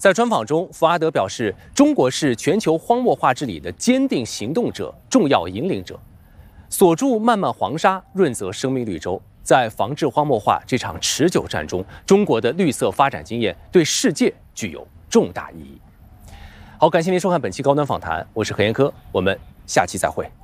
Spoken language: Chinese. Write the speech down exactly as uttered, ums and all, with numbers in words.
在专访中，福阿德表示，中国是全球荒漠化治理的坚定行动者、重要引领者，锁住漫漫黄沙，润泽生命绿洲。在防治荒漠化这场持久战中，中国的绿色发展经验对世界具有重大意义。好，感谢您收看本期高端访谈，我是何彦科，我们下期再会。